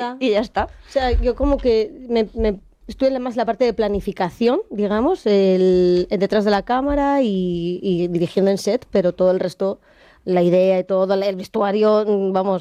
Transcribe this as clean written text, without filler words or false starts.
y ya está. O sea, yo como que estoy más en la parte de planificación, digamos, el detrás de la cámara y dirigiendo en set, pero todo el resto, la idea y todo, el vestuario, vamos,